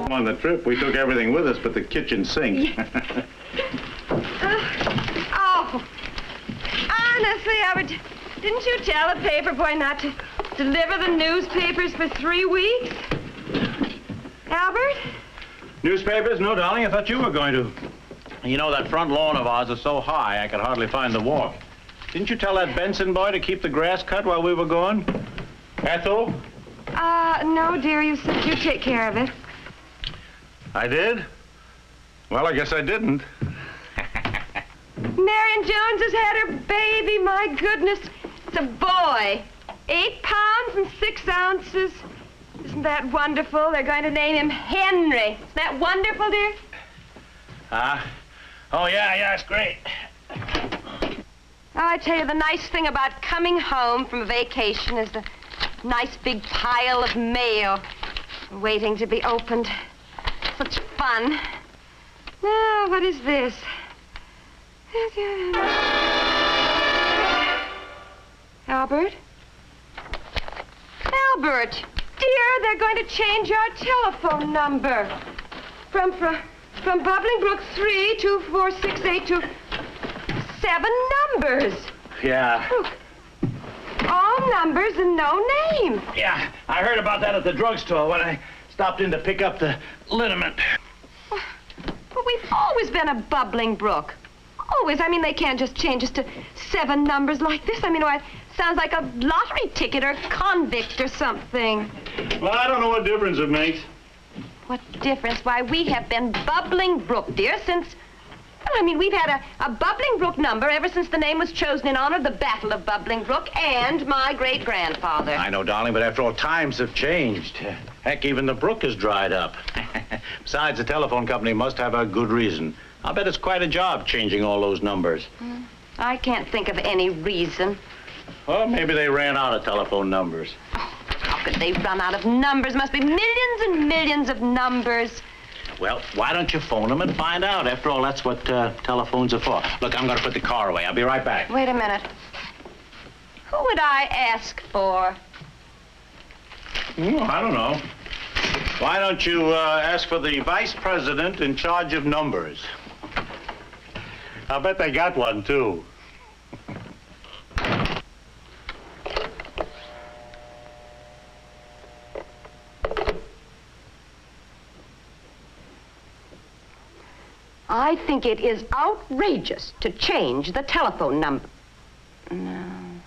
home on the trip, we took everything with us but the kitchen sink. Honestly, Albert, didn't you tell the paper boy not to deliver the newspapers for 3 weeks? Albert? Newspapers? No, darling, I thought you were going to. You know, that front lawn of ours is so high, I could hardly find the walk. Didn't you tell that Benson boy to keep the grass cut while we were gone? Ethel? No, dear. You said you'd take care of it. I did? Well, I guess I didn't. Marion Jones has had her baby. My goodness. It's a boy. 8 pounds and 6 ounces. Isn't that wonderful? They're going to name him Henry. Isn't that wonderful, dear? Oh, yeah, it's great. Oh, I tell you, the nice thing about coming home from a vacation is the nice big pile of mail waiting to be opened. Such fun. Now, what is this? Albert? Albert! Dear, they're going to change our telephone number. From Bubbling Brook 32468 to 7 numbers. Yeah. Look. All numbers and no name. Yeah, I heard about that at the drugstore when I stopped in to pick up the liniment. But we've always been a Bubbling Brook. Always. I mean, they can't just change us to 7 numbers like this. I mean, it sounds like a lottery ticket or convict or something. Well, I don't know what difference it makes. What difference? Why, we have been Bubbling Brook, dear, since... Well, I mean, we've had a Bubbling Brook number ever since the name was chosen in honor of the Battle of Bubbling Brook and my great-grandfather. I know, darling, but after all, times have changed. Heck, even the brook has dried up. Besides, the telephone company must have a good reason. I'll bet it's quite a job changing all those numbers. I can't think of any reason. Well, maybe they ran out of telephone numbers. Oh, how could they run out of numbers? Must be millions and millions of numbers. Well, why don't you phone them and find out? After all, that's what telephones are for. Look, I'm going to put the car away. I'll be right back. Wait a minute. Who would I ask for? I don't know. Why don't you ask for the vice president in charge of numbers? I'll bet they got one, too. I think it is outrageous to change the telephone number. No.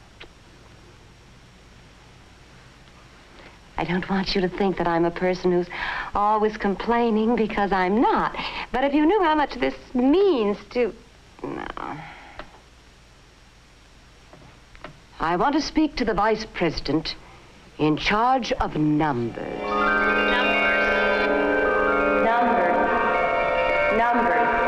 I don't want you to think that I'm a person who's always complaining, because I'm not. But if you knew how much this means to... No. I want to speak to the vice president in charge of numbers. Numbers.